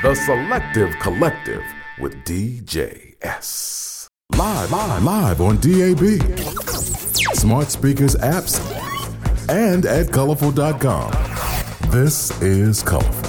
The Selective Collective with DJ S. Live on DAB, smart speakers, apps, and at colorful.com. This is Colorful.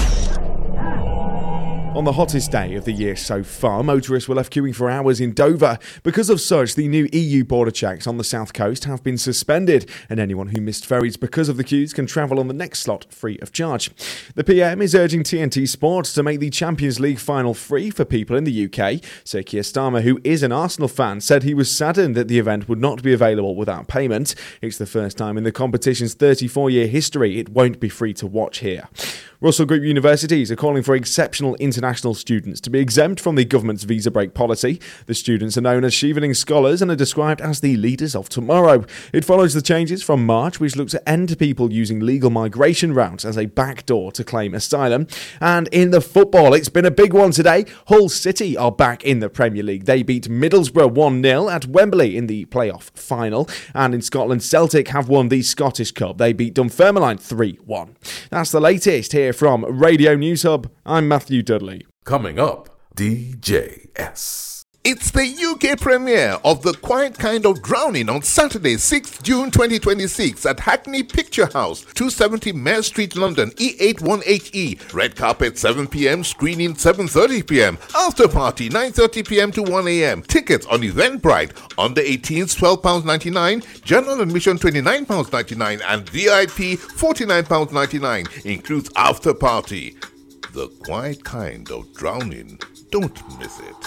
On the hottest day of the year so far, motorists were left queuing for hours in Dover. Because of such, the new EU border checks on the south coast have been suspended, and anyone who missed ferries because of the queues can travel on the next slot free of charge. The PM is urging TNT Sports to make the Champions League final free for people in the UK. Sir Keir Starmer, who is an Arsenal fan, said he was saddened that the event would not be available without payment. It's the first time in the competition's 34-year history it won't be free to watch here. Russell Group universities are calling for exceptional international students to be exempt from the government's visa break policy. The students are known as Chevening Scholars and are described as the leaders of tomorrow. It follows the changes from March, which look to end people using legal migration routes as a backdoor to claim asylum. And in the football, it's been a big one today. Hull City are back in the Premier League. They beat Middlesbrough 1-0 at Wembley in the playoff final. And in Scotland, Celtic have won the Scottish Cup. They beat Dunfermline 3-1. That's the latest here from Radio News Hub. I'm Matthew Dudley. Coming up, DJ S. It's the UK premiere of The Quiet Kind of Drowning on Saturday, 6th June 2026 at Hackney Picture House, 270 Mare Street, London, E81HE. Red carpet 7 p.m, screening 7:30 p.m, after party 9:30 p.m. to 1 a.m. Tickets on Eventbrite. Under 18s £12.99, general admission £29.99 and VIP £49.99. Includes after party. The Quiet Kind of Drowning. Don't miss it.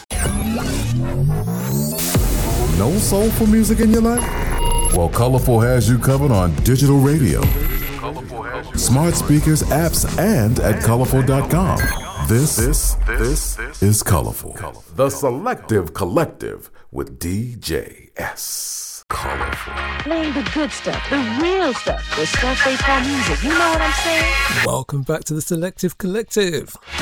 No soulful music in your life? Well, Colorful has you covered on digital radio, smart speakers, apps, and at colorful.com. This is Colorful. The Selective Collective with DJ S. Colorful. Playing the good stuff, the real stuff, the stuff they call music. You know what I'm saying? Welcome back to the Selective Collective.